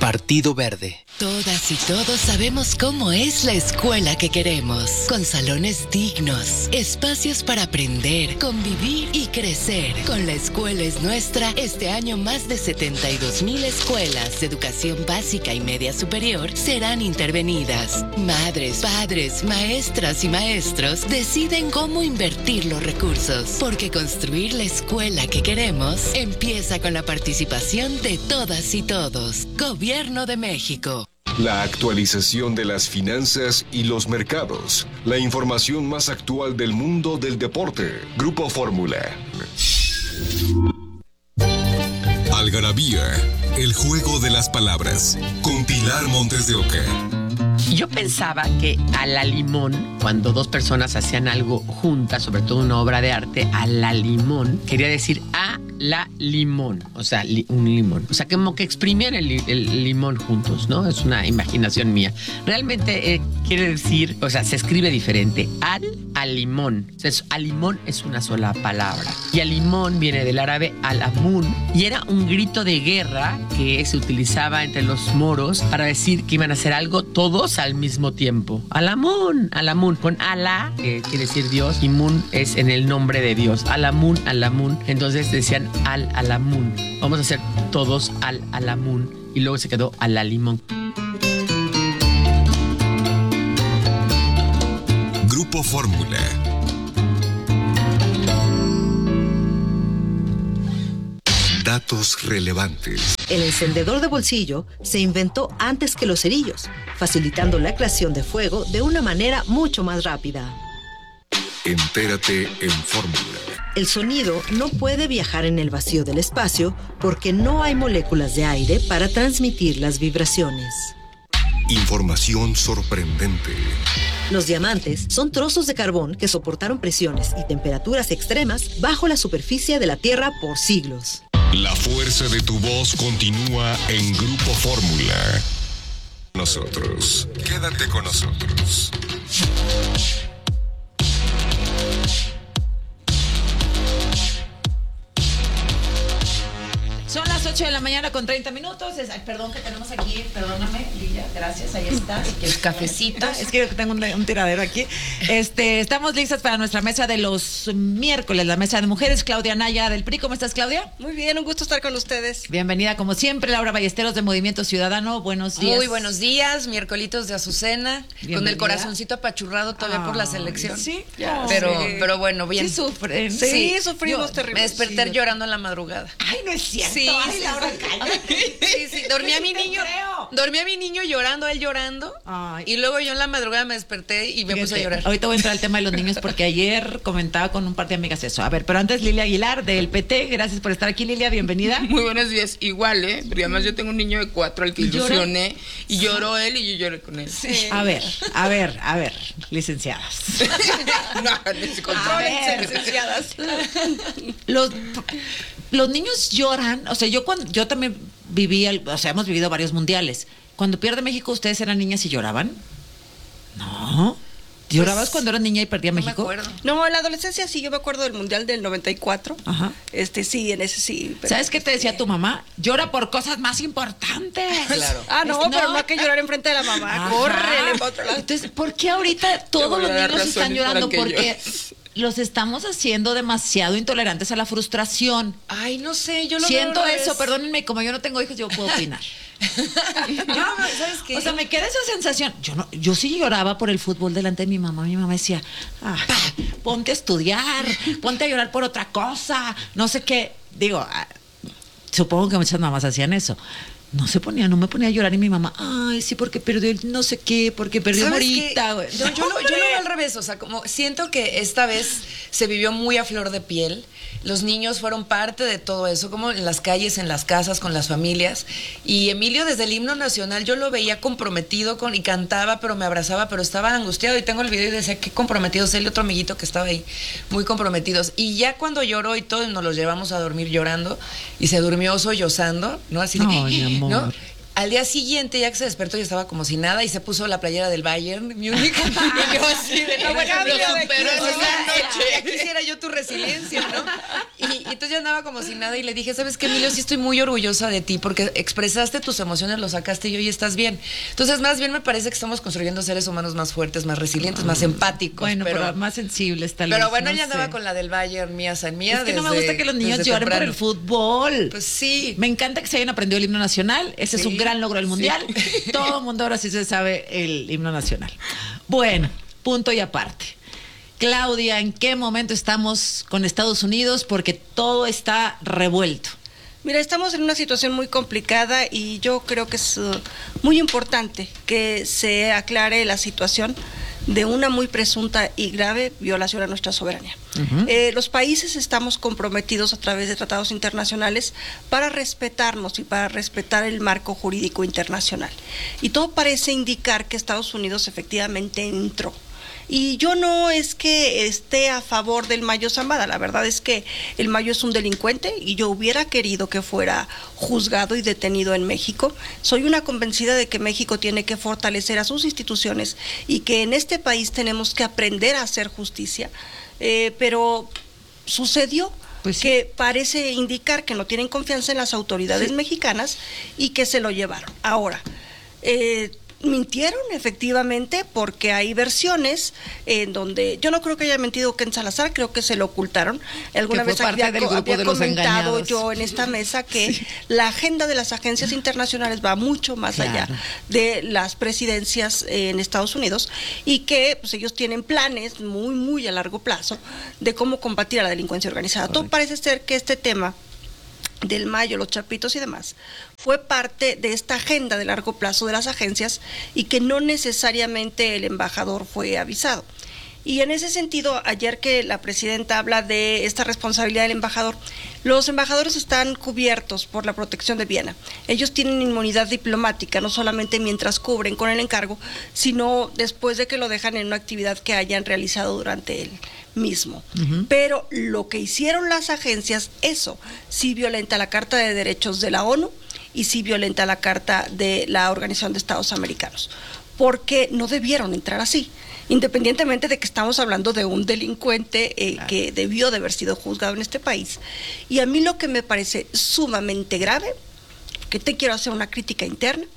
Partido Verde. Todas y todos sabemos cómo es la escuela que queremos, con salones dignos, espacios para aprender, convivir y crecer. Con La Escuela es Nuestra, este año más de 72,000 escuelas de educación básica y media superior serán intervenidas. Madres, padres, maestras y maestros deciden cómo invertir los recursos, porque construir la escuela que queremos empieza con la participación de todas y todos. Gobierno de México. La actualización de las finanzas y los mercados. La información más actual del mundo del deporte. Grupo Fórmula. Algarabía, el juego de las palabras. Con Pilar Montes de Oca. Yo pensaba que a la limón, cuando dos personas hacían algo juntas, sobre todo una obra de arte, a la limón, quería decir a la limón, o sea, un limón. O sea, como que exprimían el limón juntos, ¿no? Es una imaginación mía. Realmente quiere decir, o sea, se escribe diferente. Al limón. O sea, al limón es una sola palabra. Y al limón viene del árabe al-amun. Y era un grito de guerra que se utilizaba entre los moros para decir que iban a hacer algo todos al mismo tiempo. Al-amun, al-amun. Con Alá, que quiere decir Dios, y Mun es en el nombre de Dios. Al-amun, al-amun. Entonces decían al-alamun. Vamos a hacer todos al-alamun. Y luego se quedó al-limón. Grupo Fórmula. Datos relevantes. El encendedor de bolsillo se inventó antes que los cerillos, facilitando la creación de fuego de una manera mucho más rápida. Entérate en Fórmula. El sonido no puede viajar en el vacío del espacio porque no hay moléculas de aire para transmitir las vibraciones. Información sorprendente. Los diamantes son trozos de carbón que soportaron presiones y temperaturas extremas bajo la superficie de la Tierra por siglos. La fuerza de tu voz continúa en Grupo Fórmula. Nosotros. Quédate con nosotros. Son las 8 de la mañana con 30 minutos. Perdón que tenemos aquí, perdóname, Lilia, gracias, ahí está. El cafecito. Es que tengo un tiradero aquí. Estamos listas para nuestra mesa de los miércoles, la mesa de mujeres. Claudia Naya del PRI, ¿cómo estás, Claudia? Muy bien, un gusto estar con ustedes. Bienvenida, como siempre, Laura Ballesteros de Movimiento Ciudadano. Buenos días. Muy buenos días, miércolitos de Azucena, Bienvenida. con el corazoncito apachurrado todavía por la selección. Sí, pero bueno, bien. Sí sufren. Sí, sufrimos terrible. Me desperté llorando en la madrugada. Ay, no es cierto. Sí, Ay, Laura, cállate. Sí. Dormí a mi niño llorando, él llorando. Ay. Y luego yo en la madrugada me desperté y me puse a llorar. Ahorita voy a entrar al tema de los niños porque ayer comentaba con un par de amigas eso. A ver, pero antes Lilia Aguilar del PT, gracias por estar aquí, Lilia, bienvenida. Muy buenos días, igual, porque además yo tengo un niño de 4 al que ilusioné y lloró él y yo lloré con él. Sí. A ver, licenciadas. Licenciadas. Los niños lloran, o sea, yo también hemos vivido varios mundiales. Cuando pierde México, ¿ustedes eran niñas y lloraban? No. ¿Llorabas cuando eras niña y perdía México? No me acuerdo. No, en la adolescencia sí, yo me acuerdo del Mundial del 94. Ajá. Sí, en ese sí. Pero ¿Sabes qué te decía tu mamá? Llora por cosas más importantes. Claro. Pero no hay que llorar enfrente de la mamá. Ajá. Córrele para otro lado. Entonces, ¿por qué ahorita todos los niños están llorando? Porque los estamos haciendo demasiado intolerantes a la frustración. Ay, no sé, yo lo Siento veo eso, perdónenme, como yo no tengo hijos, yo puedo opinar. ¿Sabes qué? O sea, me queda esa sensación. Yo sí lloraba por el fútbol delante de mi mamá. Mi mamá decía, ponte a estudiar, ponte a llorar por otra cosa, no sé qué. Digo, supongo que muchas mamás hacían eso. No me ponía a llorar y mi mamá, ay, sí, porque perdió el no sé qué, porque perdió Morita, güey. Yo lo veo al revés, o sea, como siento que esta vez se vivió muy a flor de piel. Los niños fueron parte de todo eso, como en las calles, en las casas, con las familias. Y Emilio, desde el himno nacional, yo lo veía comprometido y cantaba, pero me abrazaba, pero estaba angustiado. Y tengo el video y decía, qué comprometidos. Él y otro amiguito que estaba ahí, muy comprometidos. Y ya cuando lloró y todo, nos los llevamos a dormir llorando. Y se durmió sollozando, ¿no? Así de, mi amor. ¿no? al día siguiente, ya que se despertó, ya estaba como si nada y se puso la playera del Bayern Múnich. Y yo así de no, bueno, ya quisiera yo tu resiliencia, ¿no? Y entonces ya andaba como si nada y le dije, ¿sabes qué, Emilio? Sí estoy muy orgullosa de ti porque expresaste tus emociones, lo sacaste y hoy estás bien. Entonces, más bien me parece que estamos construyendo seres humanos más fuertes, más resilientes, más empáticos. Bueno, pero más sensibles tal vez. Pero bueno, no ella andaba sé. con la del Bayern, mía san mía. Es que no me gusta que los niños lloren por el fútbol. Pues sí. Me encanta que se hayan aprendido el himno nacional. Ese es un gran logro del mundial. Sí. Todo el mundo ahora sí se sabe el himno nacional. Bueno, punto y aparte. Claudia, ¿en qué momento estamos con Estados Unidos? Porque todo está revuelto. Mira, estamos en una situación muy complicada y yo creo que es muy importante que se aclare la situación de una muy presunta y grave violación a nuestra soberanía. Los países estamos comprometidos a través de tratados internacionales para respetarnos y para respetar el marco jurídico internacional. Y todo parece indicar que Estados Unidos efectivamente entró. Y yo no es que esté a favor del Mayo Zambada, la verdad es que el Mayo es un delincuente y yo hubiera querido que fuera juzgado y detenido en México. Soy una convencida de que México tiene que fortalecer a sus instituciones y que en este país tenemos que aprender a hacer justicia, pero sucedió. Pues sí, que parece indicar que no tienen confianza en las autoridades mexicanas y que se lo llevaron. Ahora, mintieron efectivamente porque hay versiones en donde yo no creo que haya mentido Ken Salazar, creo que se lo ocultaron. Alguna vez había comentado yo en esta mesa que la agenda de las agencias internacionales va mucho más allá de las presidencias en Estados Unidos y que pues, ellos tienen planes muy, muy a largo plazo de cómo combatir a la delincuencia organizada. Todo parece ser que este tema del Mayo, los chapitos y demás, fue parte de esta agenda de largo plazo de las agencias y que no necesariamente el embajador fue avisado. Y en ese sentido, ayer que la presidenta habla de esta responsabilidad del embajador, los embajadores están cubiertos por la protección de Viena. Ellos tienen inmunidad diplomática, no solamente mientras cubren con el encargo, sino después de que lo dejan en una actividad que hayan realizado durante el mismo. Pero lo que hicieron las agencias, eso sí violenta la Carta de Derechos de la ONU y sí violenta la Carta de la Organización de Estados Americanos, porque no debieron entrar así, independientemente de que estamos hablando de un delincuente que debió de haber sido juzgado en este país. Y a mí lo que me parece sumamente grave, que te quiero hacer una crítica interna,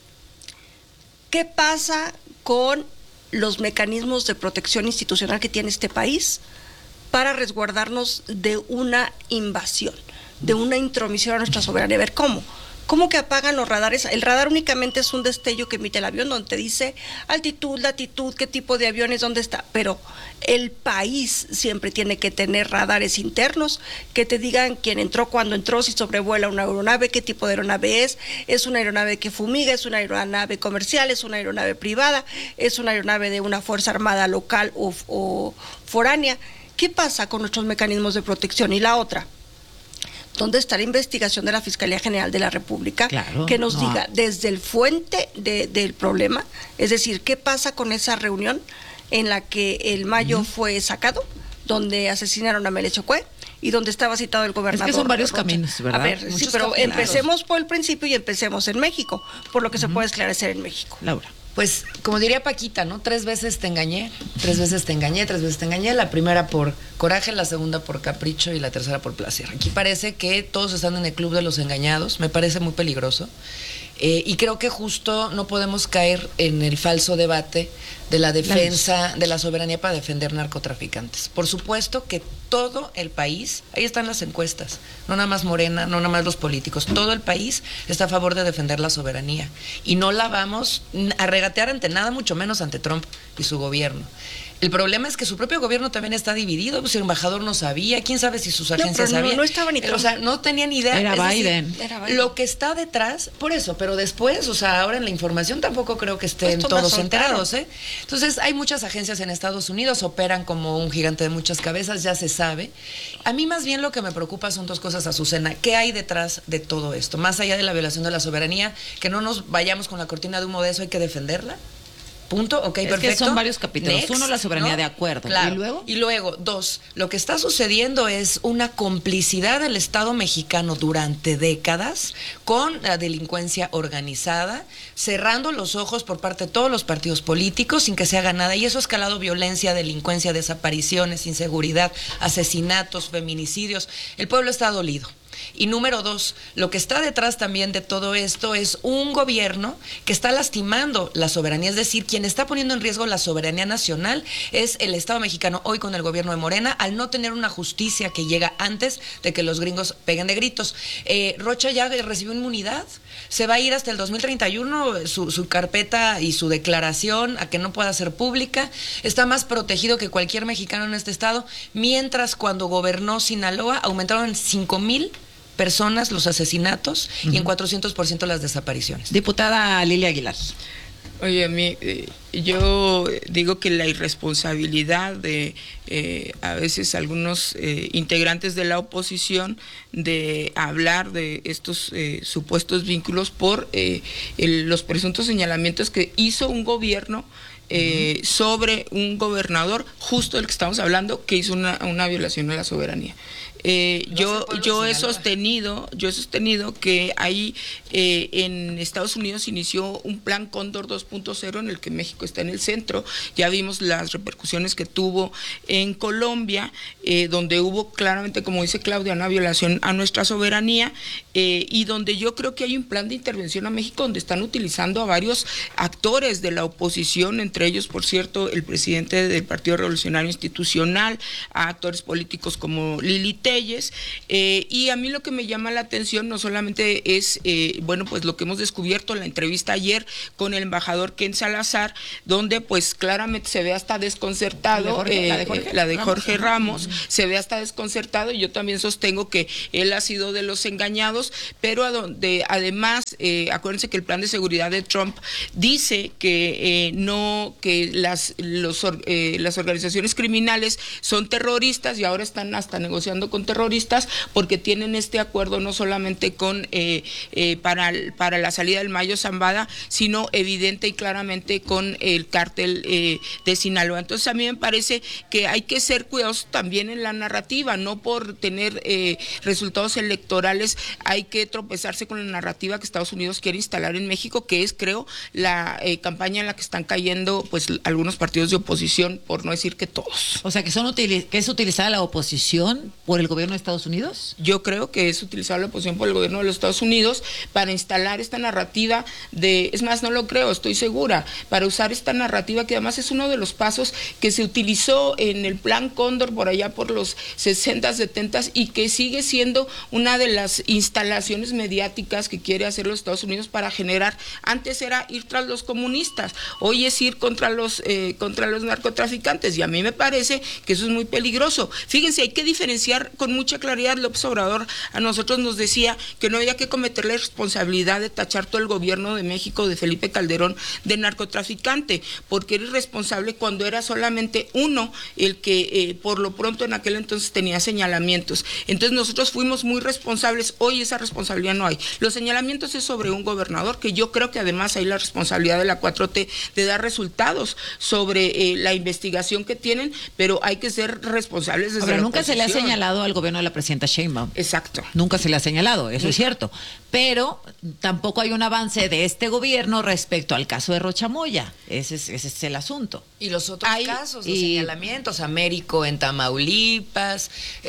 ¿qué pasa con los mecanismos de protección institucional que tiene este país para resguardarnos de una invasión, de una intromisión a nuestra soberanía? A ver, ¿Cómo que apagan los radares? El radar únicamente es un destello que emite el avión donde te dice altitud, latitud, qué tipo de aviones, dónde está. Pero el país siempre tiene que tener radares internos que te digan quién entró, cuándo entró, si sobrevuela una aeronave, qué tipo de aeronave es una aeronave que fumiga, es una aeronave comercial, es una aeronave privada, es una aeronave de una fuerza armada local o foránea. ¿Qué pasa con nuestros mecanismos de protección? Y la otra, ¿dónde está la investigación de la Fiscalía General de la República? Que nos diga desde el fuente del problema, es decir, ¿qué pasa con esa reunión en la que el Mayo fue sacado, donde asesinaron a Melesio Cue y donde estaba citado el gobernador? Es que son varios caminos, ¿verdad? A ver, sí, pero empecemos por el principio y empecemos en México, por lo que se puede esclarecer en México. Laura. Pues, como diría Paquita, ¿no? 3 veces te engañé, 3 veces te engañé, 3 veces te engañé. La primera por coraje, la segunda por capricho y la tercera por placer. Aquí parece que todos están en el club de los engañados. Me parece muy peligroso. Y creo que justo no podemos caer en el falso debate de la defensa de la soberanía para defender narcotraficantes. Por supuesto que todo el país, ahí están las encuestas, no nada más Morena, no nada más los políticos, todo el país está a favor de defender la soberanía y no la vamos a regatear ante nada, mucho menos ante Trump y su gobierno. El problema es que su propio gobierno también está dividido, pues el embajador no sabía, quién sabe si sus agencias sabían. No estaba ni Trump. O sea, no tenían idea. Era Biden. Lo que está detrás, por eso, pero después, o sea, ahora en la información tampoco creo que estén todos enterados, ¿eh? Entonces, hay muchas agencias en Estados Unidos, operan como un gigante de muchas cabezas, ya se sabe. A mí más bien lo que me preocupa son 2 cosas, Azucena. ¿Qué hay detrás de todo esto? Más allá de la violación de la soberanía, que no nos vayamos con la cortina de humo de eso, hay que defenderla. Punto, ok, Es perfecto. que son varios capítulos. Next, Uno, la soberanía ¿no? de acuerdo. Claro. ¿Y luego? 2, lo que está sucediendo es una complicidad del Estado mexicano durante décadas con la delincuencia organizada, cerrando los ojos por parte de todos los partidos políticos sin que se haga nada. Y eso ha escalado violencia, delincuencia, desapariciones, inseguridad, asesinatos, feminicidios. El pueblo está dolido. Y número 2, lo que está detrás también de todo esto es un gobierno que está lastimando la soberanía, es decir, quien está poniendo en riesgo la soberanía nacional es el Estado mexicano hoy con el gobierno de Morena, al no tener una justicia que llega antes de que los gringos peguen de gritos. Rocha ya recibió inmunidad, se va a ir hasta el 2031 su carpeta y su declaración a que no pueda ser pública, está más protegido que cualquier mexicano en este estado, mientras cuando gobernó Sinaloa aumentaron en 5,000 personas los asesinatos y en 400% las desapariciones. Diputada Lilia Aguilar. Oye, a mí, yo digo que la irresponsabilidad de a veces algunos integrantes de la oposición de hablar de estos supuestos vínculos por los presuntos señalamientos que hizo un gobierno sobre un gobernador, justo del que estamos hablando, que hizo una violación a la soberanía. Yo he sostenido que ahí en Estados Unidos inició un plan Cóndor 2.0 en el que México está en el centro. Ya vimos las repercusiones que tuvo en Colombia, donde hubo claramente, como dice Claudia, una violación a nuestra soberanía, y donde yo creo que hay un plan de intervención a México donde están utilizando a varios actores de la oposición, entre ellos, por cierto, el presidente del Partido Revolucionario Institucional, a actores políticos como Lili Telles, y a mí lo que me llama la atención no solamente es, bueno, pues lo que hemos descubierto en la entrevista ayer con el embajador Ken Salazar, donde pues claramente se ve hasta desconcertado, la de Jorge Ramos, se ve hasta desconcertado, y yo también sostengo que él ha sido de los engañados, pero además, acuérdense que el plan de seguridad de Trump dice que las organizaciones criminales son terroristas, y ahora están hasta negociando con terroristas porque tienen este acuerdo no solamente con para la salida del Mayo Zambada, sino evidente y claramente con el cártel de Sinaloa. Entonces a mí me parece que hay que ser cuidadosos también en la narrativa, no por tener resultados electorales hay que tropezarse con la narrativa que Estados Unidos quiere instalar en México, que es, creo, la campaña en la que están cayendo pues algunos partidos de oposición, por no decir que todos. O sea, que es utilizada la oposición por el gobierno de Estados Unidos. Yo creo que es utilizar la oposición por el gobierno de los Estados Unidos para instalar esta narrativa es más, no lo creo, estoy segura, para usar esta narrativa que además es uno de los pasos que se utilizó en el plan Cóndor por allá por los 60, 70 y que sigue siendo una de las instalaciones mediáticas que quiere hacer los Estados Unidos para generar, antes era ir tras los comunistas, hoy es ir contra los narcotraficantes, y a mí me parece que eso es muy peligroso. Fíjense, hay que diferenciar con mucha claridad. López Obrador a nosotros nos decía que no había que cometer la responsabilidad de tachar todo el gobierno de México, de Felipe Calderón, de narcotraficante, porque era irresponsable cuando era solamente uno el que por lo pronto en aquel entonces tenía señalamientos. Entonces nosotros fuimos muy responsables, hoy esa responsabilidad no hay. Los señalamientos es sobre un gobernador, que yo creo que además hay la responsabilidad de la 4T de dar resultados sobre la investigación que tienen, pero hay que ser responsables desde la nunca oposición. se le ha señalado al gobierno de la presidenta Sheinbaum. Exacto. Nunca se le ha señalado, eso es cierto. Pero tampoco hay un avance de este gobierno respecto al caso de Rocha Moya. Ese es el asunto. Y los otros casos, los señalamientos, Américo en Tamaulipas,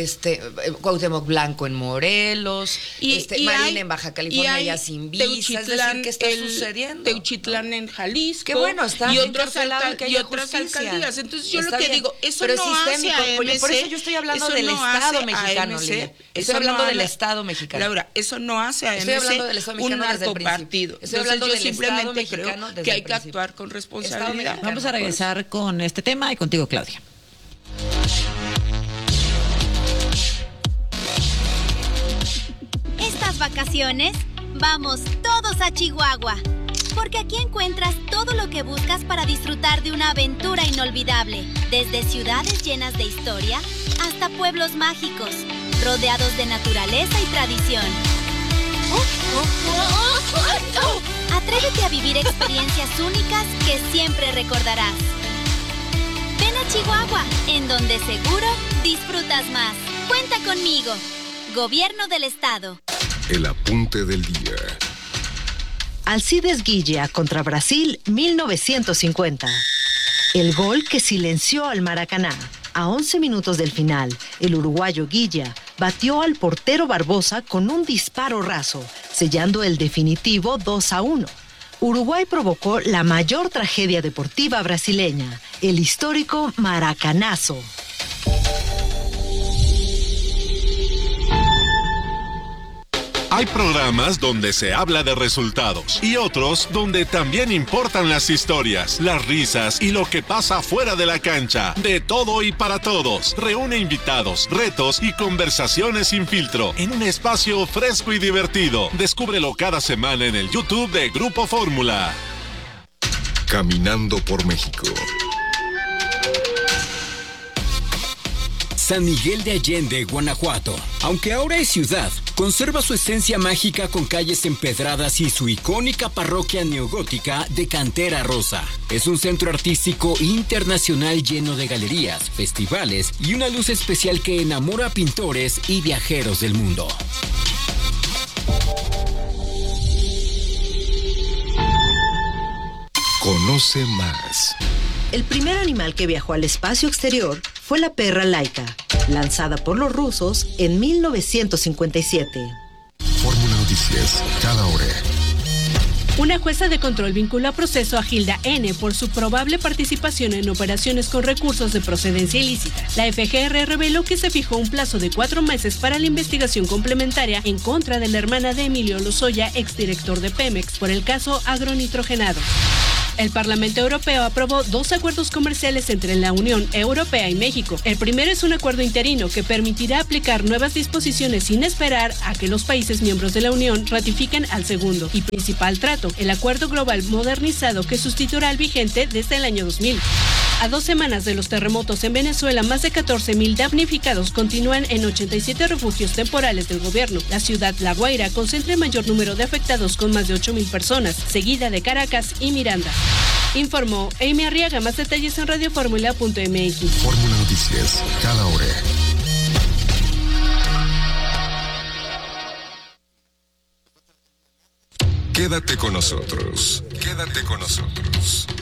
Cuauhtémoc Blanco en Morelos, Marín en Baja California ya sin visa, es decir, ¿qué está sucediendo? Teuchitlán en Jalisco. Qué bueno, está y otras justicia. alcaldías. Entonces yo está lo que bien, digo, eso pero no hace a MC. Por eso yo estoy hablando del Estado mexicano, Lilia. Estoy hablando del Estado mexicano. Laura, eso no hace a MC un narcopartido. Entonces yo simplemente creo que hay que actuar con responsabilidad. Vamos a regresar con este tema y contigo, Claudia. Estas vacaciones, vamos todos a Chihuahua, porque aquí encuentras todo lo que buscas para disfrutar de una aventura inolvidable, desde ciudades llenas de historia hasta pueblos mágicos, rodeados de naturaleza y tradición. Atrévete a vivir vivir experiencias únicas que siempre recordarás. Ven a Chihuahua, en donde seguro disfrutas más. Cuenta conmigo. Gobierno del Estado. El apunte del día. Alcides Guilla contra Brasil, 1950. El gol que silenció al Maracaná. A 11 minutos del final, el uruguayo Guilla batió al portero Barbosa con un disparo raso, sellando el definitivo 2-1. Uruguay provocó la mayor tragedia deportiva brasileña, el histórico Maracanazo. Hay programas donde se habla de resultados y otros donde también importan las historias, las risas y lo que pasa fuera de la cancha. De todo y para todos. Reúne invitados, retos y conversaciones sin filtro en un espacio fresco y divertido. Descúbrelo cada semana en el YouTube de Grupo Fórmula. Caminando por México. San Miguel de Allende, Guanajuato. Aunque ahora es ciudad, conserva su esencia mágica con calles empedradas y su icónica parroquia neogótica de cantera rosa. Es un centro artístico internacional lleno de galerías, festivales y una luz especial que enamora a pintores y viajeros del mundo. Conoce más. El primer animal que viajó al espacio exterior fue la perra Laika, lanzada por los rusos en 1957. Fórmula Noticias, cada hora. Una jueza de control vinculó a proceso a Gilda N. por su probable participación en operaciones con recursos de procedencia ilícita. La FGR reveló que se fijó un plazo de 4 meses para la investigación complementaria en contra de la hermana de Emilio Lozoya, exdirector de Pemex, por el caso agronitrogenado. El Parlamento Europeo aprobó 2 acuerdos comerciales entre la Unión Europea y México. El primero es un acuerdo interino que permitirá aplicar nuevas disposiciones sin esperar a que los países miembros de la Unión ratifiquen al segundo y principal trato, el Acuerdo Global Modernizado que sustituirá al vigente desde el año 2000. A 2 semanas de los terremotos en Venezuela, más de 14,000 damnificados continúan en 87 refugios temporales del gobierno. La ciudad La Guaira concentra el mayor número de afectados con más de 8,000 personas, seguida de Caracas y Miranda. Informó Amy Arriaga. Más detalles en radioformula.mx. Fórmula Noticias, cada hora. Quédate con nosotros. Quédate con nosotros.